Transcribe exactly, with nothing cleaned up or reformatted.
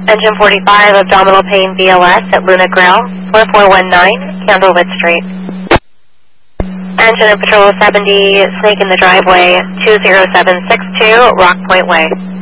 Engine forty-five, abdominal pain V L S at Luna Grill, four four one nine, Candlewood Street. Engine of Patrol seventy, snake in the driveway, two zero seven six two, Rock Point Way.